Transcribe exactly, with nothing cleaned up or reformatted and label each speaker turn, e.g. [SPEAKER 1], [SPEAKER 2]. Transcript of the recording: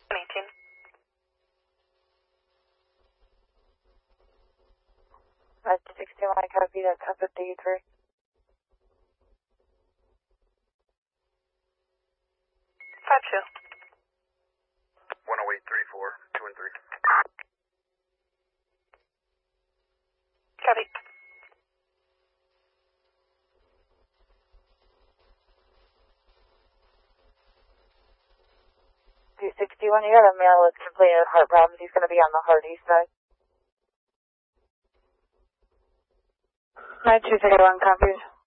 [SPEAKER 1] eighteen.
[SPEAKER 2] Uh, sixty-one, I copy that, top of D three.
[SPEAKER 1] Five two.
[SPEAKER 3] one oh eight three four, two and three.
[SPEAKER 1] Copy.
[SPEAKER 2] two sixty-one, you got a male with completed heart problems. He's going to be on the heart east side. nine two zero one, copies.